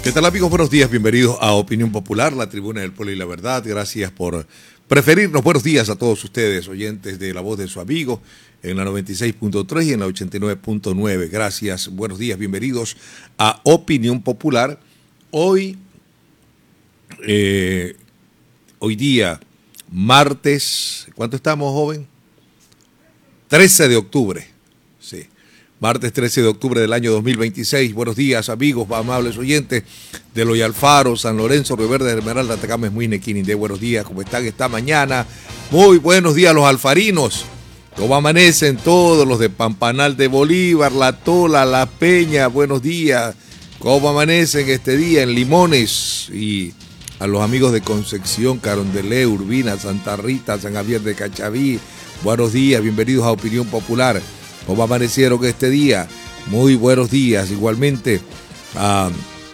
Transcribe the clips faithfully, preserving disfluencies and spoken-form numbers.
¿Qué tal, amigos? Buenos días, bienvenidos a Opinión Popular, la tribuna del pueblo y la verdad. Gracias por preferirnos. Buenos días a todos ustedes, oyentes de La Voz de su Amigo, en la noventa y seis punto tres y en la ochenta y nueve punto nueve. Gracias, buenos días, bienvenidos a Opinión Popular. Hoy, eh, hoy día, martes, ¿cuánto estamos, joven? trece de octubre, sí. Martes trece de octubre del año dos mil veintiséis. Buenos días, amigos, amables oyentes de Loy Alfaro, San Lorenzo, Río Verde, Esmeralda, Atacama, Esmuine, Quinindé. Buenos días, ¿cómo están esta mañana? Muy buenos días, los alfarinos. ¿Cómo amanecen todos los de Pampanal de Bolívar, La Tola, La Peña? Buenos días. ¿Cómo amanecen este día en Limones? Y a los amigos de Concepción, Carondelet, Urbina, Santa Rita, San Javier de Cachaví. Buenos días, bienvenidos a Opinión Popular. ¿Cómo amanecieron este día? Muy buenos días. Igualmente a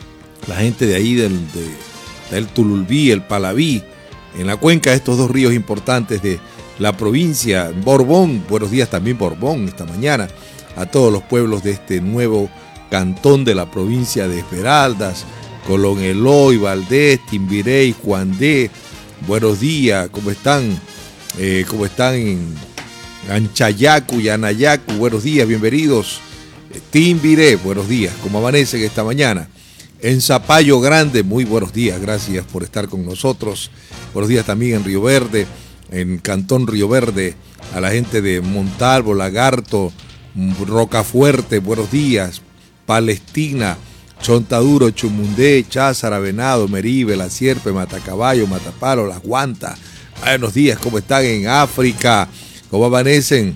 la gente de ahí del, de, del Tululbí, el Palaví, en la cuenca de estos dos ríos importantes de la provincia, Borbón. Buenos días también, Borbón, esta mañana. A todos los pueblos de este nuevo cantón de la provincia de Esmeraldas, Colón Eloy, Valdés, Timbirey, Cuandé. Buenos días, ¿cómo están? Eh, ¿Cómo están en Anchayacu, Yanayacu? Buenos días, bienvenidos. Timbiré, buenos días, ¿cómo amanecen esta mañana? En Zapallo Grande, muy buenos días, gracias por estar con nosotros. Buenos días también en Río Verde, en Cantón Río Verde, a la gente de Montalvo, Lagarto, Rocafuerte, buenos días. Palestina, Chontaduro, Chumundé, Cházara, Venado, Meribe, La Sierpe, Matacaballo, Matapalo, Las Guantas. Buenos días, ¿cómo están en África? ¿Cómo amanecen?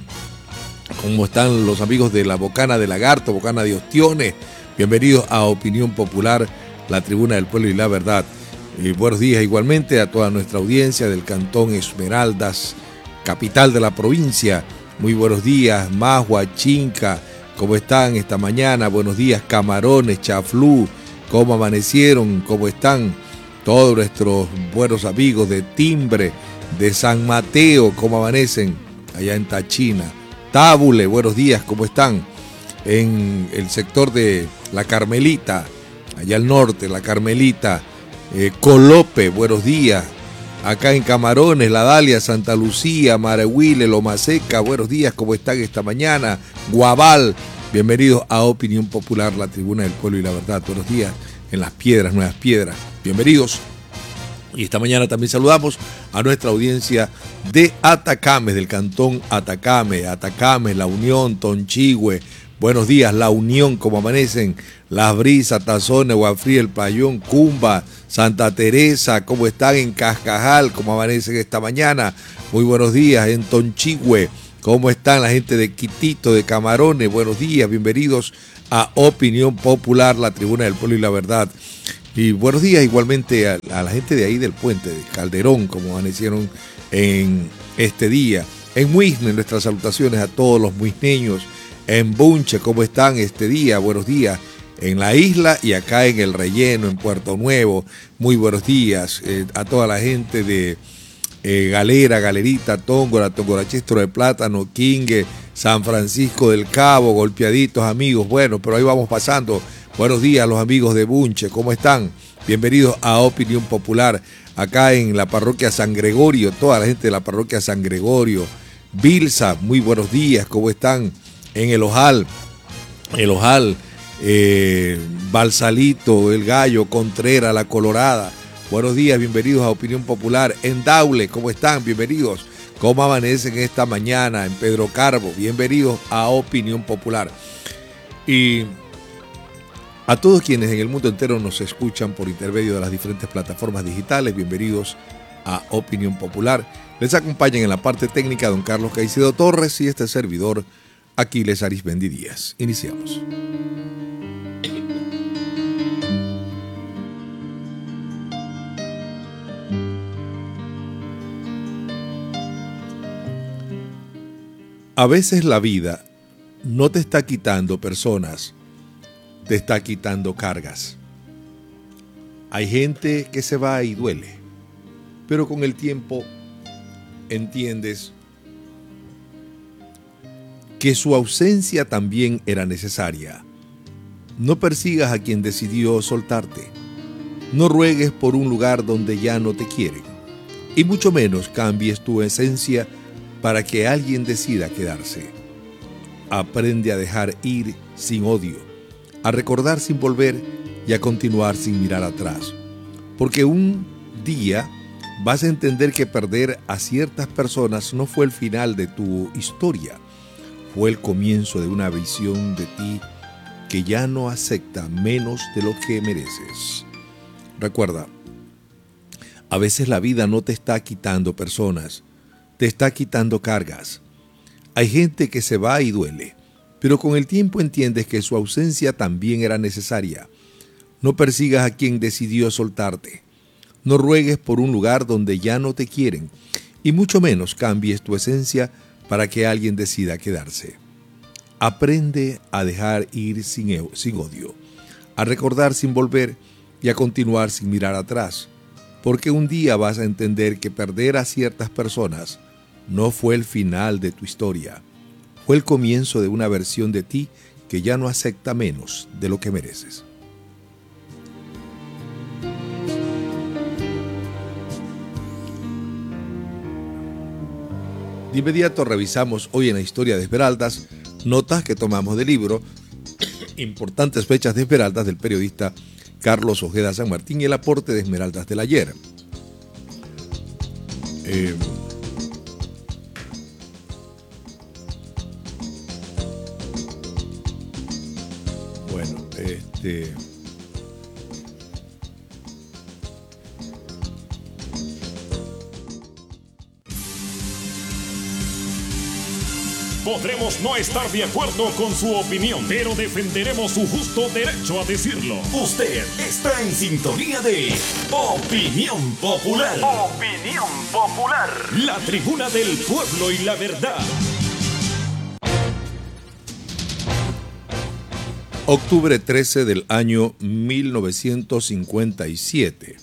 ¿Cómo están los amigos de la Bocana de Lagarto, Bocana de Ostiones? Bienvenidos a Opinión Popular, la tribuna del pueblo y la verdad. Y buenos días igualmente a toda nuestra audiencia del Cantón Esmeraldas, capital de la provincia. Muy buenos días, Magua, Chinca, ¿cómo están esta mañana? Buenos días, Camarones, Chaflú, ¿cómo amanecieron? ¿Cómo están todos nuestros buenos amigos de Timbre, de San Mateo? ¿Cómo amanecen allá en Tachina? Tábule, buenos días, ¿cómo están? En el sector de La Carmelita, allá al norte, La Carmelita. eh, Colope, buenos días. Acá en Camarones, La Dalia, Santa Lucía, Marehuile, Loma Seca, buenos días, ¿cómo están esta mañana? Guabal, bienvenidos a Opinión Popular, la tribuna del pueblo y la verdad. Buenos días en Las Piedras, Nuevas Piedras, bienvenidos. Y esta mañana también saludamos a nuestra audiencia de Atacame, del Cantón Atacame, Atacame, La Unión, Tonchigüe. Buenos días, La Unión, ¿cómo amanecen? Las Brisas, Tazones, Guafrí, El Payón, Cumba, Santa Teresa, ¿cómo están en Cascajal? ¿Cómo amanecen esta mañana? Muy buenos días en Tonchigüe. ¿Cómo están la gente de Quitito, de Camarones? Buenos días, bienvenidos a Opinión Popular, la tribuna del pueblo y la verdad. Y buenos días igualmente a, a la gente de ahí del puente de Calderón, como amanecieron en este día. En Muisne, nuestras salutaciones a todos los muisneños. En Bunche, ¿cómo están este día? Buenos días. En la isla y acá en el relleno, en Puerto Nuevo. Muy buenos días eh, a toda la gente de eh, Galera, Galerita, Tóngora, Tongorachestro de Plátano, Quingue, San Francisco del Cabo, golpeaditos amigos. Bueno, pero ahí vamos pasando. Buenos días los amigos de Bunche, ¿cómo están? Bienvenidos a Opinión Popular, acá en la parroquia San Gregorio, toda la gente de la parroquia San Gregorio. Bilsa, muy buenos días, ¿cómo están? En El Ojal, El Ojal, eh, Balsalito, El Gallo, Contreras, La Colorada. Buenos días, bienvenidos a Opinión Popular. En Daule, ¿cómo están? Bienvenidos. ¿Cómo amanecen esta mañana? En Pedro Carbo, bienvenidos a Opinión Popular. Y a todos quienes en el mundo entero nos escuchan por intermedio de las diferentes plataformas digitales, bienvenidos a Opinión Popular. Les acompañan en la parte técnica don Carlos Caicedo Torres y este servidor, Aquiles Arismendi Díaz. Iniciamos. A veces la vida no te está quitando personas, te está quitando cargas. Hay gente que se va y duele, pero con el tiempo entiendes que su ausencia también era necesaria. No persigas a quien decidió soltarte. No ruegues por un lugar donde ya no te quieren, y mucho menos cambies tu esencia para que alguien decida quedarse. Aprende a dejar ir sin odio, a recordar sin volver y a continuar sin mirar atrás. Porque un día vas a entender que perder a ciertas personas no fue el final de tu historia, fue el comienzo de una visión de ti que ya no acepta menos de lo que mereces. Recuerda, a veces la vida no te está quitando personas, te está quitando cargas. Hay gente que se va y duele, pero con el tiempo entiendes que su ausencia también era necesaria. No persigas a quien decidió soltarte. No ruegues por un lugar donde ya no te quieren, y mucho menos cambies tu esencia para que alguien decida quedarse. Aprende a dejar ir sin, sin odio, a recordar sin volver y a continuar sin mirar atrás, porque un día vas a entender que perder a ciertas personas no fue el final de tu historia, fue el comienzo de una versión de ti que ya no acepta menos de lo que mereces. De inmediato revisamos hoy en la historia de Esmeraldas notas que tomamos del libro Importantes fechas de Esmeraldas del periodista Carlos Ojeda San Martín y el aporte de Esmeraldas del ayer. Eh, bueno, este... Podremos no estar de acuerdo con su opinión, pero defenderemos su justo derecho a decirlo. Usted está en sintonía de Opinión Popular. Opinión Popular. La tribuna del pueblo y la verdad. Octubre trece del año mil novecientos cincuenta y siete.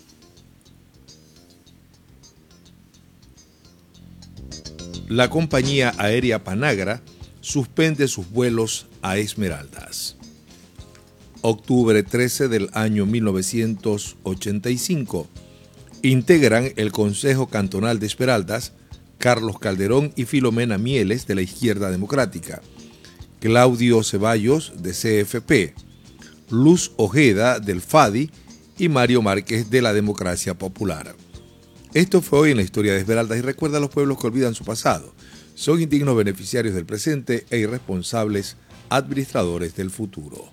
La compañía aérea Panagra suspende sus vuelos a Esmeraldas. Octubre trece del año mil novecientos ochenta y cinco. Integran el Consejo Cantonal de Esmeraldas Carlos Calderón y Filomena Mieles de la Izquierda Democrática, Claudio Ceballos de C F P, Luz Ojeda del F A D I y Mario Márquez de la Democracia Popular. Esto fue hoy en la historia de Esmeraldas y recuerda a los pueblos que olvidan su pasado. Son indignos beneficiarios del presente e irresponsables administradores del futuro.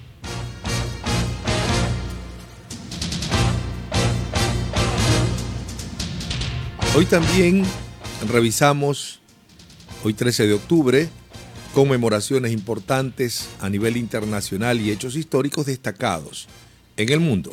Hoy también revisamos, hoy trece de octubre, conmemoraciones importantes a nivel internacional y hechos históricos destacados en el mundo.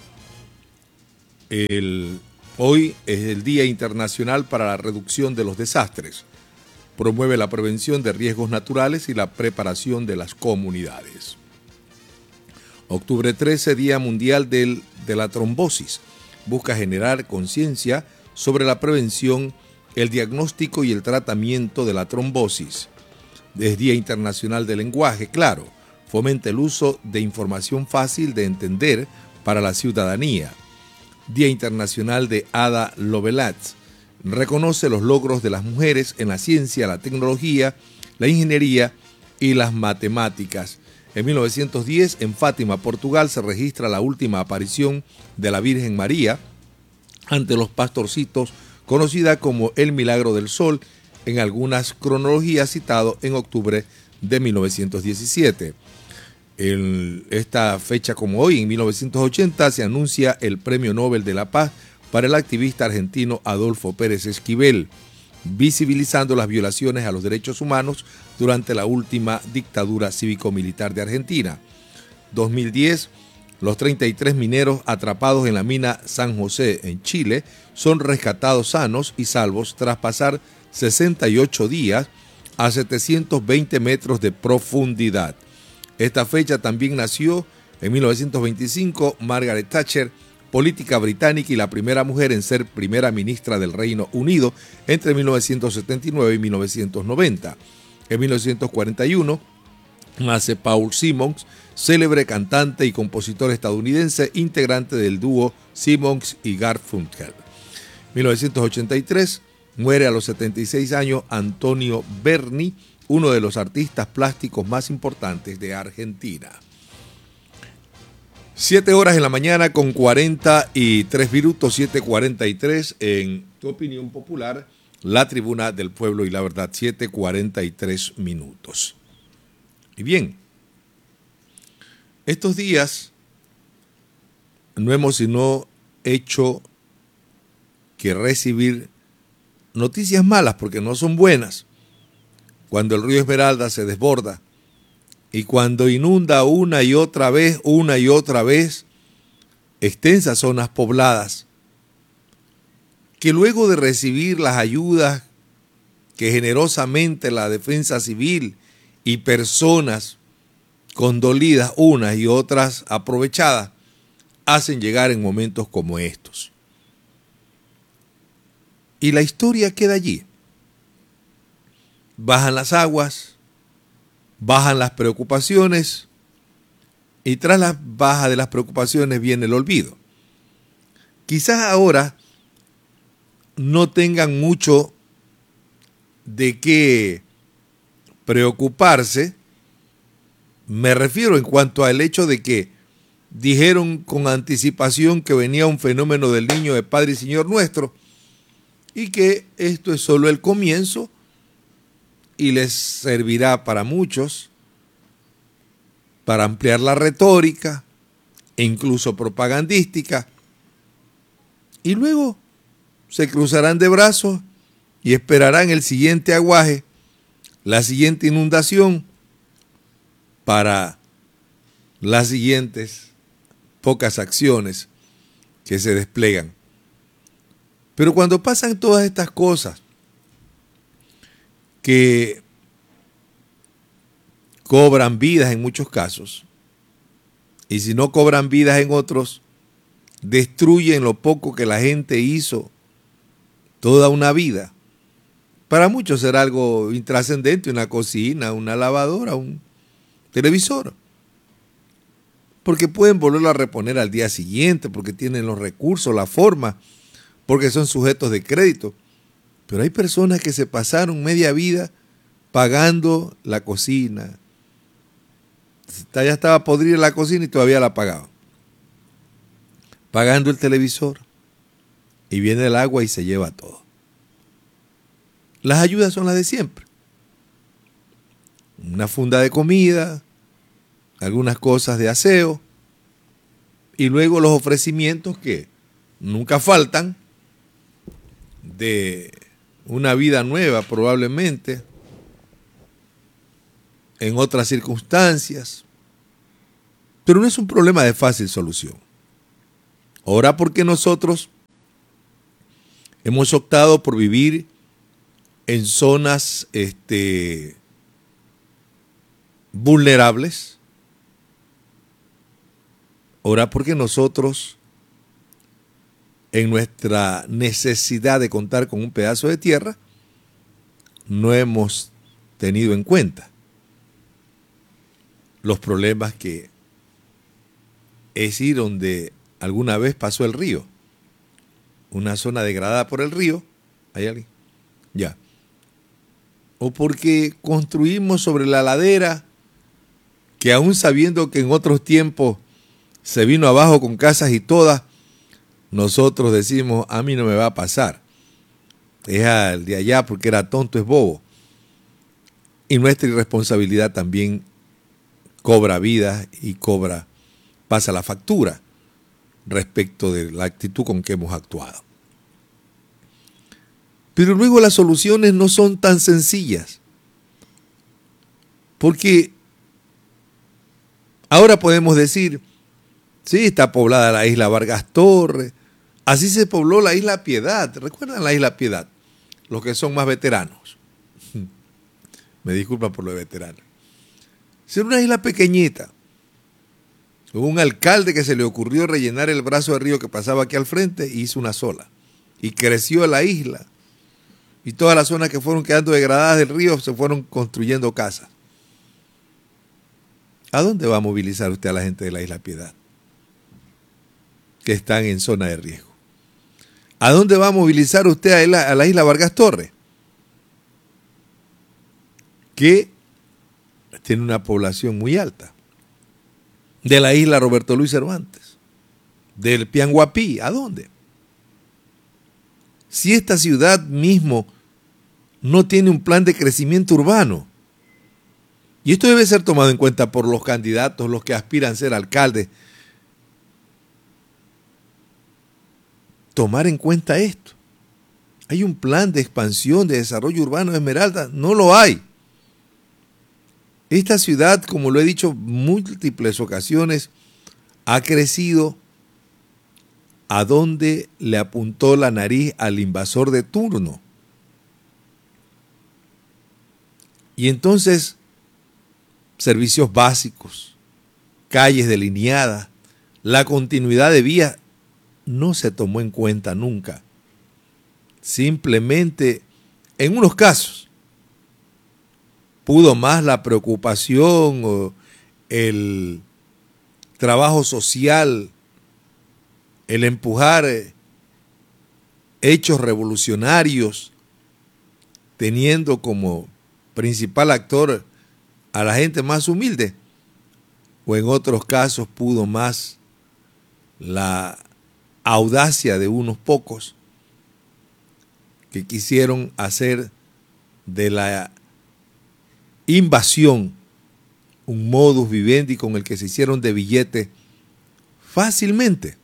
El Hoy es el Día Internacional para la Reducción de los Desastres. Promueve la prevención de riesgos naturales y la preparación de las comunidades. Octubre trece, Día Mundial del, de la Trombosis. Busca generar conciencia sobre la prevención, el diagnóstico y el tratamiento de la trombosis. Es Día Internacional del Lenguaje Claro. Fomenta el uso de información fácil de entender para la ciudadanía. Día Internacional de Ada Lovelace. Reconoce los logros de las mujeres en la ciencia, la tecnología, la ingeniería y las matemáticas. En mil novecientos diez, en Fátima, Portugal, se registra la última aparición de la Virgen María ante los pastorcitos, conocida como el Milagro del Sol, en algunas cronologías citado en octubre de mil novecientos diecisiete. En esta fecha como hoy, en mil novecientos ochenta, se anuncia el Premio Nobel de la Paz para el activista argentino Adolfo Pérez Esquivel, visibilizando las violaciones a los derechos humanos durante la última dictadura cívico-militar de Argentina. dos mil diez, los treinta y tres mineros atrapados en la mina San José en Chile son rescatados sanos y salvos tras pasar sesenta y ocho días a setecientos veinte metros de profundidad. Esta fecha también nació en mil novecientos veinticinco Margaret Thatcher, política británica y la primera mujer en ser primera ministra del Reino Unido entre mil novecientos setenta y nueve y mil novecientos noventa. En mil novecientos cuarenta y uno nace Paul Simmons, célebre cantante y compositor estadounidense, integrante del dúo Simmons y Garfunkel. mil novecientos ochenta y tres, muere a los setenta y seis años Antonio Berni, uno de los artistas plásticos más importantes de Argentina. Siete horas en la mañana con cuarenta y tres minutos, siete cuarenta y tres en Tu Opinión Popular, la tribuna del pueblo y la verdad, siete cuarenta y tres minutos. Y bien, estos días no hemos sino hecho que recibir noticias malas porque no son buenas. Cuando el río Esmeralda se desborda y cuando inunda una y otra vez, una y otra vez, extensas zonas pobladas, que luego de recibir las ayudas que generosamente la Defensa Civil y personas condolidas unas y otras aprovechadas hacen llegar en momentos como estos. Y la historia queda allí. Bajan las aguas, bajan las preocupaciones y tras la baja de las preocupaciones viene el olvido. Quizás ahora no tengan mucho de qué preocuparse. Me refiero en cuanto al hecho de que dijeron con anticipación que venía un fenómeno del Niño de Padre y Señor Nuestro y que esto es solo el comienzo y les servirá para muchos para ampliar la retórica e incluso propagandística, y luego se cruzarán de brazos y esperarán el siguiente aguaje, la siguiente inundación, para las siguientes pocas acciones que se despliegan. Pero cuando pasan todas estas cosas que cobran vidas en muchos casos, y si no cobran vidas en otros, destruyen lo poco que la gente hizo toda una vida. Para muchos será algo intrascendente, una cocina, una lavadora, un televisor, porque pueden volverlo a reponer al día siguiente, porque tienen los recursos, la forma, porque son sujetos de crédito. Pero hay personas que se pasaron media vida pagando la cocina. Ya estaba podrida la cocina y todavía la pagaban. Pagando el televisor. Y viene el agua y se lleva todo. Las ayudas son las de siempre. Una funda de comida, algunas cosas de aseo, y luego los ofrecimientos que nunca faltan de una vida nueva probablemente, en otras circunstancias, pero no es un problema de fácil solución. Ahora, porque nosotros hemos optado por vivir en zonas este, vulnerables, ahora porque nosotros, en nuestra necesidad de contar con un pedazo de tierra, no hemos tenido en cuenta los problemas que es ir donde alguna vez pasó el río, una zona degradada por el río, ¿hay alguien? Ya. O porque construimos sobre la ladera, que aún sabiendo que en otros tiempos se vino abajo con casas y todas, nosotros decimos, a mí no me va a pasar. Es al de allá porque era tonto, es bobo. Y nuestra irresponsabilidad también cobra vida y cobra, pasa la factura respecto de la actitud con que hemos actuado. Pero luego las soluciones no son tan sencillas. Porque ahora podemos decir, sí, está poblada la isla Vargas Torres, así se pobló la isla Piedad. ¿Recuerdan la isla Piedad? Los que son más veteranos. Me disculpan por lo de veteranos. Era una isla pequeñita. Hubo un alcalde que se le ocurrió rellenar el brazo de río que pasaba aquí al frente y hizo una sola. Y creció la isla. Y todas las zonas que fueron quedando degradadas del río se fueron construyendo casas. ¿A dónde va a movilizar usted a la gente de la Isla Piedad, que están en zona de riesgo? ¿A dónde va a movilizar usted a la, a la Isla Vargas Torres, que tiene una población muy alta? De la isla Roberto Luis Cervantes, del Pianguapí, ¿a dónde? Si esta ciudad mismo no tiene un plan de crecimiento urbano, y esto debe ser tomado en cuenta por los candidatos, los que aspiran a ser alcaldes, tomar en cuenta esto. ¿Hay un plan de expansión, de desarrollo urbano de Esmeralda? No lo hay. Esta ciudad, como lo he dicho en múltiples ocasiones, ha crecido a donde le apuntó la nariz al invasor de turno. Y entonces, servicios básicos, calles delineadas, la continuidad de vías, no se tomó en cuenta nunca. Simplemente, en unos casos, pudo más la preocupación o el trabajo social, el empujar hechos revolucionarios, teniendo como principal actor a la gente más humilde, o en otros casos pudo más la audacia de unos pocos que quisieron hacer de la invasión un modus vivendi con el que se hicieron de billete fácilmente.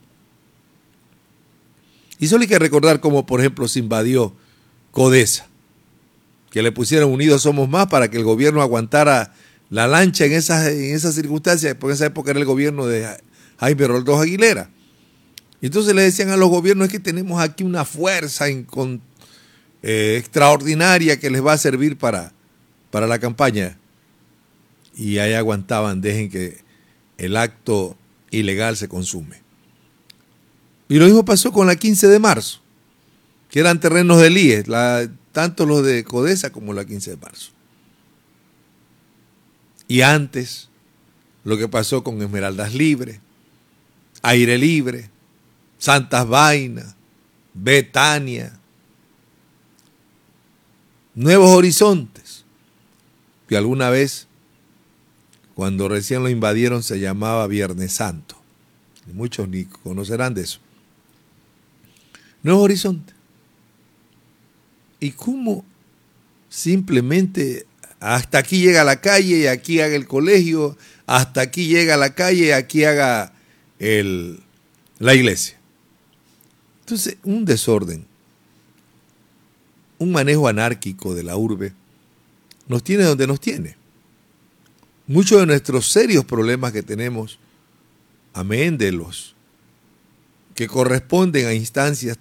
Y solo hay que recordar cómo, por ejemplo, se invadió Codesa, que le pusieron Unidos Somos Más para que el gobierno aguantara la lancha en esas, en esas circunstancias, porque en esa época era el gobierno de Jaime Roldós Aguilera. Y entonces le decían a los gobiernos, es que tenemos aquí una fuerza en, con, eh, extraordinaria que les va a servir para, para la campaña. Y ahí aguantaban, dejen que el acto ilegal se consume. Y lo mismo pasó con la quince de marzo, que eran terrenos del I E S, la, tanto los de Codesa como la quince de marzo. Y antes, lo que pasó con Esmeraldas Libre, Aire Libre, Santas Vainas, Betania, Nuevos Horizontes, que alguna vez, cuando recién lo invadieron, se llamaba Viernes Santo. Muchos ni conocerán de eso. Nuevos Horizontes. ¿Y cómo simplemente hasta aquí llega la calle y aquí haga el colegio, hasta aquí llega la calle y aquí haga el, la iglesia? Entonces, un desorden, un manejo anárquico de la urbe, nos tiene donde nos tiene. Muchos de nuestros serios problemas que tenemos, amén de los que corresponden a instancias